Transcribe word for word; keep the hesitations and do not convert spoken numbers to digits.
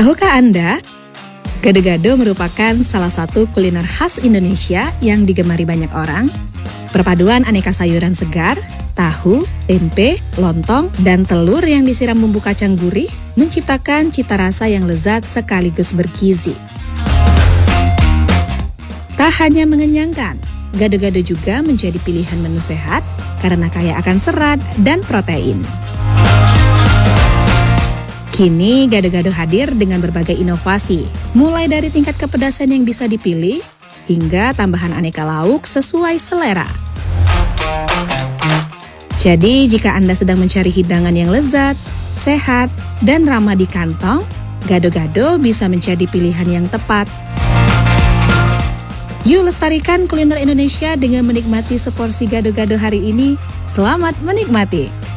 Tahukah Anda, gado-gado merupakan salah satu kuliner khas Indonesia yang digemari banyak orang. Perpaduan aneka sayuran segar, tahu, tempe, lontong, dan telur yang disiram bumbu kacang gurih menciptakan cita rasa yang lezat sekaligus bergizi. Tak hanya mengenyangkan, gado-gado juga menjadi pilihan menu sehat karena kaya akan serat dan protein. Kini gado-gado hadir dengan berbagai inovasi, mulai dari tingkat kepedasan yang bisa dipilih, hingga tambahan aneka lauk sesuai selera. Jadi jika Anda sedang mencari hidangan yang lezat, sehat, dan ramah di kantong, gado-gado bisa menjadi pilihan yang tepat. Yuk lestarikan kuliner Indonesia dengan menikmati seporsi gado-gado hari ini. Selamat menikmati!